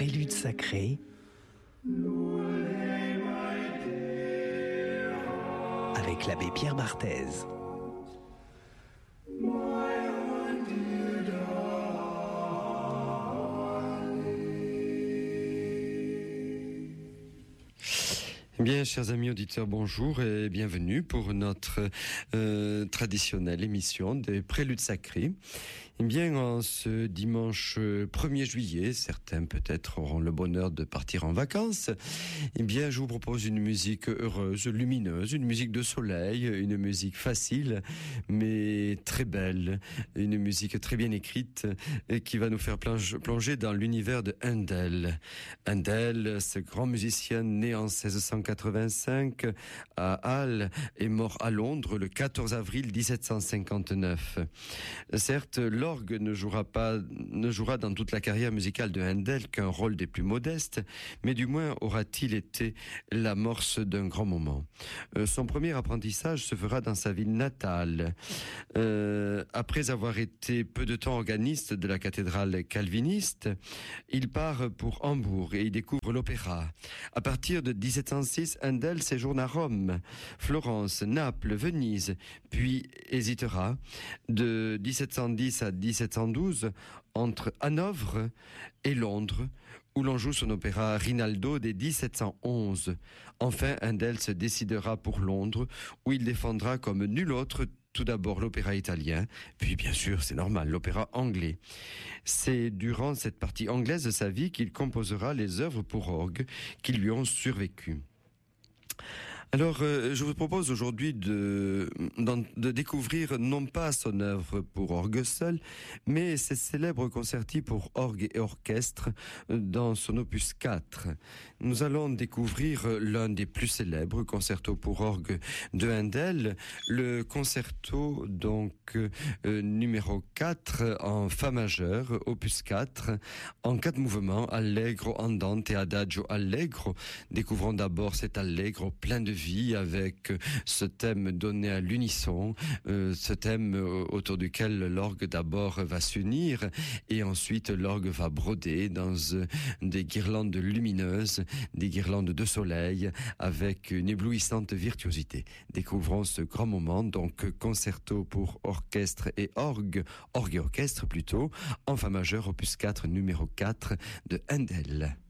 Prélude sacré avec l'abbé Pierre Barthez. Bien, chers amis auditeurs, bonjour et bienvenue pour notre traditionnelle émission des Préludes sacrés. Eh bien, en ce dimanche 1er juillet, certains peut-être auront le bonheur de partir en vacances. Eh bien, je vous propose une musique heureuse, lumineuse, une musique de soleil, une musique facile, mais très belle, une musique très bien écrite qui va nous faire plonger dans l'univers de Handel. Handel, ce grand musicien né en 1685 à Halle, est mort à Londres le 14 avril 1759. Certes, l'orgue ne jouera dans toute la carrière musicale de Handel qu'un rôle des plus modestes, mais du moins aura-t-il été l'amorce d'un grand moment. Son premier apprentissage se fera dans sa ville natale. Après avoir été peu de temps organiste de la cathédrale calviniste, il part pour Hambourg et y découvre l'opéra. À partir de 1706, Handel séjourne à Rome, Florence, Naples, Venise, puis hésitera de 1710 à 1712 entre Hanovre et Londres, où l'on joue son opéra Rinaldo dès 1711. Enfin, Handel se décidera pour Londres, où il défendra comme nul autre tout d'abord l'opéra italien, puis bien sûr, c'est normal, l'opéra anglais. C'est durant cette partie anglaise de sa vie qu'il composera les œuvres pour orgue qui lui ont survécu. Alors, je vous propose aujourd'hui de découvrir non pas son œuvre pour orgue seul, mais ses célèbres concerti pour orgue et orchestre dans son opus 4. Nous allons découvrir l'un des plus célèbres concertos pour orgue de Handel, le concerto numéro 4 en fa majeur, opus 4, en 4 mouvements, allegro, andante et adagio allegro. Découvrons d'abord cet allegro plein de vie avec ce thème donné à l'unisson, ce thème autour duquel l'orgue d'abord va s'unir et ensuite l'orgue va broder dans des guirlandes lumineuses, des guirlandes de soleil avec une éblouissante virtuosité. Découvrons ce grand moment, donc concerto pour orchestre et orgue et orchestre plutôt, en fa majeur opus 4 numéro 4 de Handel.